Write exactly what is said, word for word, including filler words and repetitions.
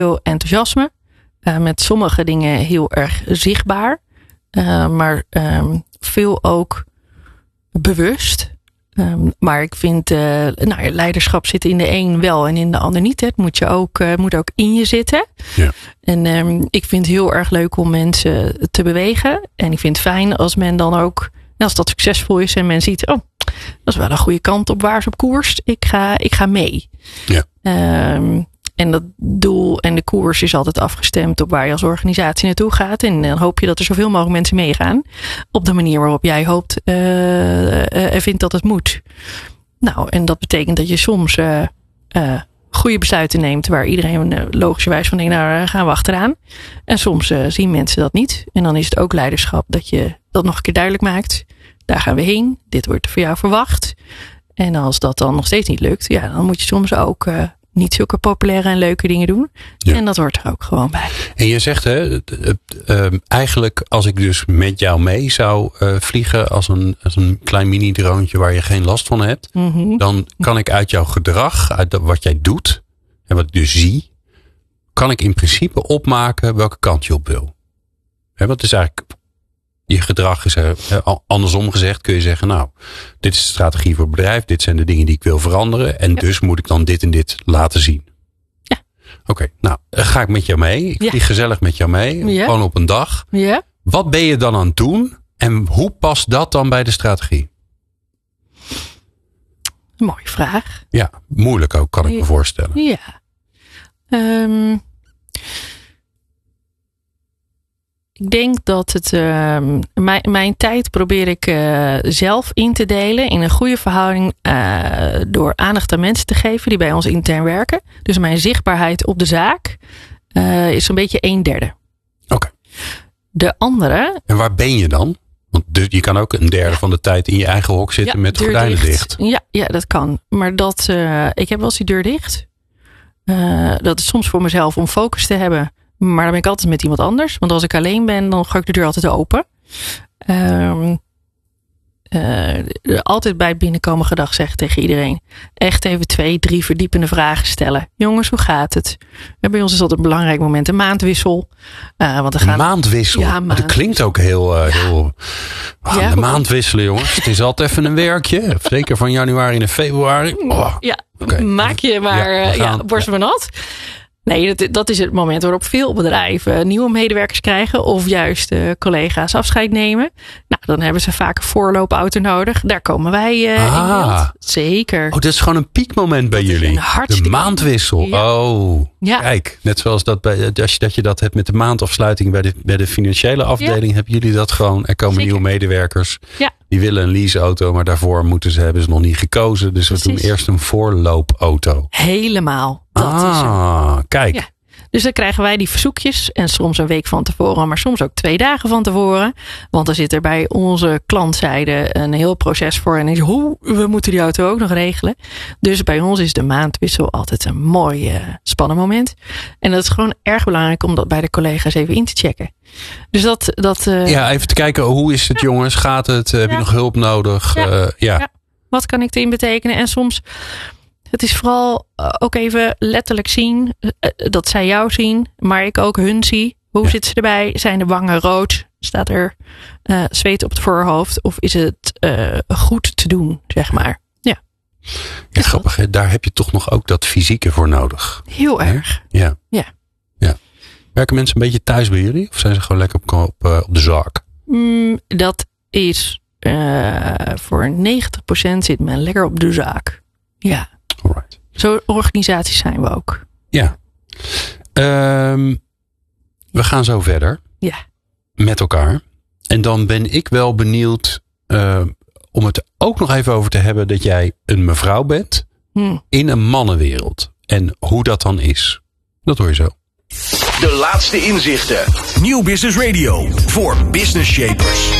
Veel enthousiasme. Uh, met sommige dingen heel erg zichtbaar. Uh, maar um, veel ook bewust. Um, maar ik vind, uh, nou, leiderschap zit in de een wel en in de ander niet. Hè. Het moet, je ook, uh, moet ook in je zitten. Ja. En um, ik vind het heel erg leuk om mensen te bewegen. En ik vind het fijn als men dan ook, als dat succesvol is en men ziet, oh, dat is wel een goede kant op waar ze op koers. Ik ga, ik ga mee. Ja. Um, en dat doel en de koers is altijd afgestemd op waar je als organisatie naartoe gaat. En dan hoop je dat er zoveel mogelijk mensen meegaan. Op de manier waarop jij hoopt uh, uh, en vindt dat het moet. Nou, en dat betekent dat je soms uh, uh, goede besluiten neemt. Waar iedereen uh, logischerwijs van denkt, nou gaan we achteraan. En soms uh, zien mensen dat niet. En dan is het ook leiderschap dat je dat nog een keer duidelijk maakt. Daar gaan we heen. Dit wordt voor jou verwacht. En als dat dan nog steeds niet lukt. Ja, dan moet je soms ook uh, niet zulke populaire en leuke dingen doen. Ja. En dat hoort er ook gewoon bij. En je zegt, hè, uh, uh, eigenlijk als ik dus met jou mee zou uh, vliegen als een, als een klein mini-droontje waar je geen last van hebt. Mm-hmm. Dan kan ik uit jouw gedrag, uit wat jij doet en wat ik dus zie, kan ik in principe opmaken welke kant je op wil. Hè, wat is eigenlijk... Je gedrag is er, andersom gezegd kun je zeggen, nou, dit is de strategie voor het bedrijf. Dit zijn de dingen die ik wil veranderen. En ja. dus moet ik dan dit en dit laten zien. Ja. Oké, okay, nou, ga ik met jou mee. Ik ja. vlieg gezellig met jou mee. Ja. Gewoon op een dag. Ja. Wat ben je dan aan het doen? En hoe past dat dan bij de strategie? Mooie vraag. Ja, moeilijk ook, kan ik me voorstellen. Ja. Um... Ik denk dat het, uh, mijn, mijn tijd probeer ik uh, zelf in te delen in een goede verhouding uh, door aandacht aan mensen te geven die bij ons intern werken. Dus mijn zichtbaarheid op de zaak uh, is zo'n beetje een derde. Oké. Okay. De andere. En waar ben je dan? Want dus je kan ook een derde ja. van de tijd in je eigen hok zitten ja, met gordijnen dicht. dicht. Ja, ja, dat kan. Maar dat, uh, ik heb wel eens die deur dicht. Uh, dat is soms voor mezelf om focus te hebben. Maar dan ben ik altijd met iemand anders. Want als ik alleen ben, dan ga ik de deur altijd open. Um, uh, altijd bij het binnenkomen gedag zeggen tegen iedereen. Echt even twee, drie verdiepende vragen stellen. Jongens, hoe gaat het? En bij ons is dat een belangrijk moment. Een maandwissel. Uh, want er gaan... Maandwissel? Ja, maand... Dat klinkt ook heel... Uh, ja. heel... Oh, ja, de maandwisselen, jongens. Het is altijd even een werkje. Zeker van januari naar februari. Oh. Ja, okay. Maak je maar ja, gaan, ja, borst maar nat. Nee, dat, dat is het moment waarop veel bedrijven nieuwe medewerkers krijgen. Of juist uh, collega's afscheid nemen. Nou, dan hebben ze vaak een voorloopauto nodig. Daar komen wij uh, ah. in beeld. Zeker. Oh, dat is gewoon een piekmoment bij dat jullie. De maandwissel. Ja. Oh, ja. Kijk. Net zoals dat, bij, als je, dat je dat hebt met de maandafsluiting bij de, bij de financiële afdeling. Ja. Hebben jullie dat gewoon. Er komen Zeker. nieuwe medewerkers. Ja. Die willen een leaseauto, maar daarvoor moeten ze, hebben ze nog niet gekozen. Dus Precies. we doen eerst een voorloopauto. Helemaal. Dat ah, is er. Kijk. Ja. Dus dan krijgen wij die verzoekjes. En soms een week van tevoren, maar soms ook twee dagen van tevoren. Want dan zit er bij onze klantzijde een heel proces voor. En is hoe, we moeten die auto ook nog regelen. Dus bij ons is de maandwissel altijd een mooi uh, spannend moment. En dat is gewoon erg belangrijk om dat bij de collega's even in te checken. Dus dat... dat uh, ja, even te kijken, hoe is het ja. jongens? Gaat het? Heb ja. je nog hulp nodig? Ja. Uh, ja. ja. Wat kan ik erin betekenen? En soms... Het is vooral ook even letterlijk zien. Dat zij jou zien. Maar ik ook hun zie. Hoe ja. zitten ze erbij? Zijn de wangen rood? Staat er uh, zweet op het voorhoofd? Of is het uh, goed te doen, zeg maar. Ja, ja grappig. Hè? Daar heb je toch nog ook dat fysieke voor nodig. Heel erg. Ja. ja. ja. Werken mensen een beetje thuis bij jullie? Of zijn ze gewoon lekker op, op, uh, op de zaak? Mm, dat is uh, voor negentig procent zit men lekker op de zaak. Ja. Alright. Zo'n organisaties zijn we ook. Ja. Um, we gaan zo verder. Ja. Met elkaar. En dan ben ik wel benieuwd uh, om het ook nog even over te hebben dat jij een mevrouw bent hmm. in een mannenwereld. En hoe dat dan is. Dat hoor je zo. De laatste inzichten. Nieuw Business Radio voor Business Shapers.